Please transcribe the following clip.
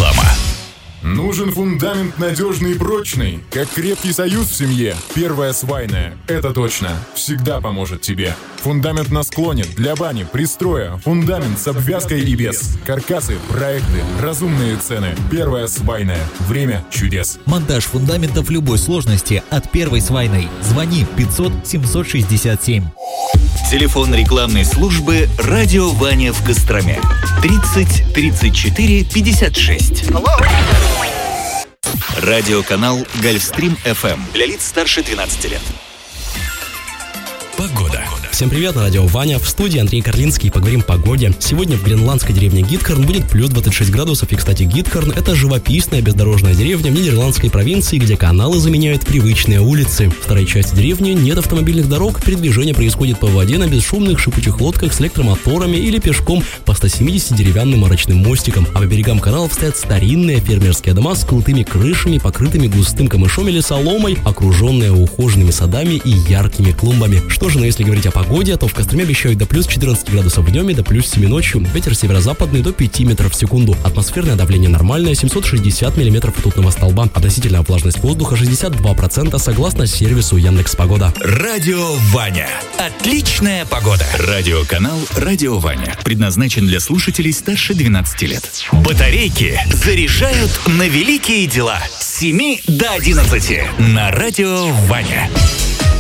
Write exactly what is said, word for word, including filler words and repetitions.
Реклама. Нужен фундамент надежный и прочный, как крепкий союз в семье. Первая свайная, это точно, всегда поможет тебе. Фундамент на склоне, для бани, пристроя, фундамент с обвязкой и без. Каркасы, проекты, разумные цены. Первая свайная, время чудес. Монтаж фундаментов любой сложности от Первой свайной. Звони пятьсот семьсот шестьдесят семь. Телефон рекламной службы «Радио Ваня» в Костроме. тридцать тридцать четыре пятьдесят шесть. Радиоканал «Гольфстрим эф эм» для лиц старше двенадцати лет. Погода. Всем привет, на радио Ваня. В студии Андрей Карлинский. Поговорим о погоде. Сегодня в гренландской деревне Гиткорн будет плюс двадцать шесть градусов. И, кстати, Гиткорн — это живописная бездорожная деревня в нидерландской провинции, где каналы заменяют привычные улицы. В второй части деревни нет автомобильных дорог. Передвижение происходит по воде на бесшумных шипучих лодках с электромоторами или пешком по ста семидесяти деревянным арочным мостикам. А по берегам каналов стоят старинные фермерские дома с крутыми крышами, покрытыми густым камышом или соломой, окруженные ухоженными садами и яркими клумбами. Что же, но если говорить о погоде, то в Костроме обещают до плюс четырнадцати градусов днем и до плюс семи ночью. Ветер северо-западный до пяти метров в секунду. Атмосферное давление нормальное, семьсот шестьдесят миллиметров ртутного столба. Относительная влажность воздуха шестьдесят два процента согласно сервису Яндекс.Погода. Радио Ваня. Отличная погода. Радиоканал «Радио Ваня» предназначен для слушателей старше двенадцати лет. Батарейки заряжают на великие дела с семи до одиннадцати на Радио Ваня.